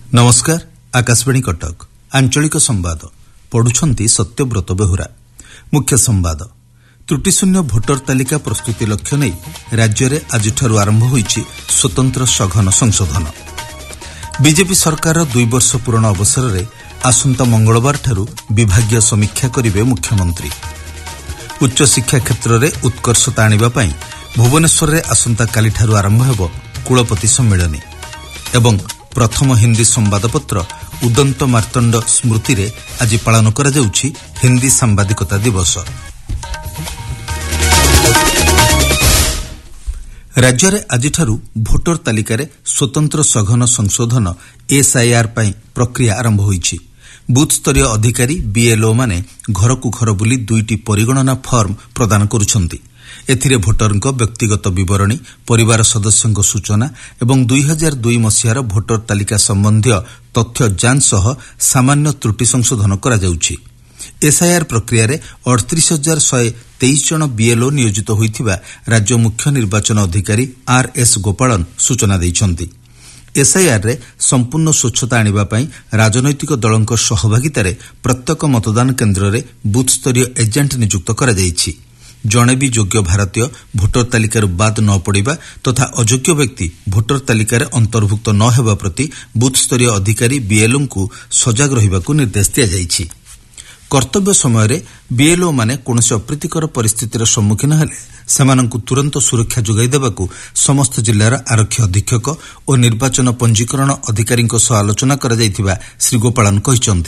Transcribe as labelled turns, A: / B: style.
A: नमस्कार आकाशवाणी कटक आंचलिक संवाद पढ़ुछंती सत्यव्रत बेहुरा। मुख्य संवाद त्रुटिशून्य भोटर तालिका प्रस्तुति लक्ष्य नहीं राज्य में आज आरंभ होईछि स्वतंत्र सघन संशोधन। बीजेपी सरकार 2 वर्ष पूर्ण अवसर में आसंता मंगलवार ठारू विभागीय समीक्षा करिवे मुख्यमंत्री। उच्च शिक्षा क्षेत्र में उत्कर्षता आनिबा पई भुवनेश्वर में आसंता काली ठारू आरंभ हेबो कुलपति सम्मेलनी एवं प्रथम हिंदी संवादपत्र उदंत मार्तंड स्मृति रे आज पालन करा जाउछि हिंदी सांबादिकता दिवस। राज्य में आज भोटर तालिका स्वतंत्र सघन संशोधन एसआईआर पई प्रक्रिया आरंभ होईछि। बूथ स्तरीय अधिकारी बीएलओ माने घर को घर बुली 2टी परिगणना फॉर्म प्रदान करुछंती। एथिरे भोटरଙ୍କ व्यक्तिगत विवरणी, परिवार सदस्यଙ୍କ सूचना एवं 2002 मसिहार भोटर तालिका संबंधी तथ्य जांच सह सामान्य त्रुटि संशोधन करा जाउछि। एसआईआर प्रक्रिया रे 38,123 जन बीएलओ नियोजित होइथिबा राज्य मुख्य निर्वाचन अधिकारी आरएस गोपालन सूचना दैछंती। एसआईआर रे संपूर्ण स्वच्छता आनिबा पई राजनैतिक दलଙ୍କ सहभागितारे प्रत्येक मतदान केन्द्र रे बूथ स्तरीय एजेंट नियुक्त करा जाइछि। जणे भी योग्य भारतीय भोटर तालिकार बाद न पड़िबा तथा अयोग्य व्यक्ति भोटर तालिकार अंतर्भुक्त न हेबा प्रति बूथ स्तरीय अधिकारी बीएलओ को सजग रहिबाकू निर्देश दिया जाइछि। कर्तव्य समय रे बीएलओ माने कोनोसी अप्रीतिकर परिस्थितिर सम्मुखीन हेले सेमानंकु तुरंत सुरक्षा जोगाई देबाकू समस्त जिल्लार आरक्षी अधीक्षक और निर्वाचन पंजीकरण अधिकारीଙ୍କ सह आलोचना करा जाइथिबा श्री गोपालन कहिसंती।